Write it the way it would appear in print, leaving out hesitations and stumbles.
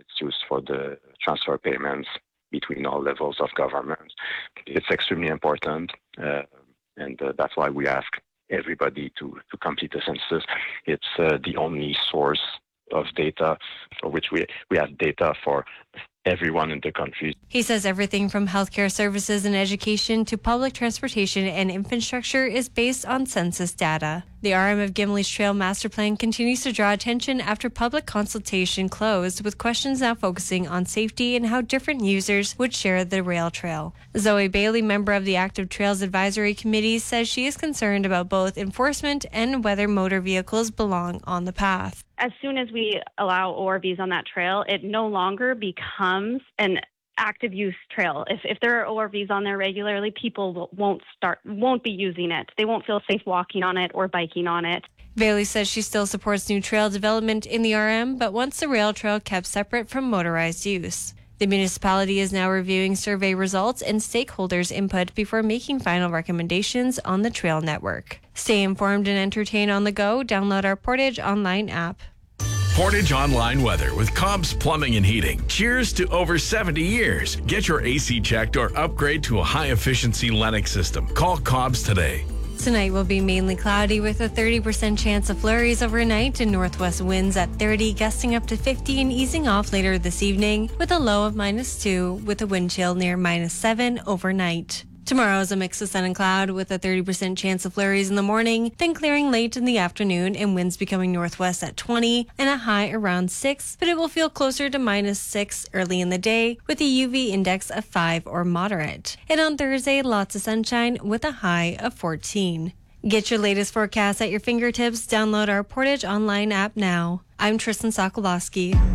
It's used for the transfer payments between all levels of government. It's extremely important, and that's why we ask everybody to complete the census. It's the only source of data for which we have data for everyone in the country. He says everything from healthcare services and education to public transportation and infrastructure is based on census data. The RM of Gimli's Trail Master Plan continues to draw attention after public consultation closed, with questions now focusing on safety and how different users would share the rail trail. Zoe Bailey, member of the Active Trails Advisory Committee, says she is concerned about both enforcement and whether motor vehicles belong on the path. As soon as we allow ORVs on that trail, it no longer becomes an active use trail. If there are ORVs on there regularly, people won't be using it. They won't feel safe walking on it or biking on it. Bailey says she still supports new trail development in the RM, but wants the rail trail kept separate from motorized use. The municipality is now reviewing survey results and stakeholders' input before making final recommendations on the trail network. Stay informed and entertain on the go. Download our Portage Online app. Portage Online weather with Cobb's Plumbing and Heating. Cheers to over 70 years. Get your AC checked or upgrade to a high-efficiency Lennox system. Call Cobb's today. Tonight will be mainly cloudy with a 30% chance of flurries overnight and northwest winds at 30, gusting up to 50 and easing off later this evening with a low of -2 with a wind chill near -7 overnight. Tomorrow is a mix of sun and cloud with a 30% chance of flurries in the morning, then clearing late in the afternoon and winds becoming northwest at 20 and a high around 6, but it will feel closer to -6 early in the day with a UV index of 5 or moderate. And on Thursday, lots of sunshine with a high of 14. Get your latest forecast at your fingertips. Download our Portage Online app now. I'm Tristan Sokolowski.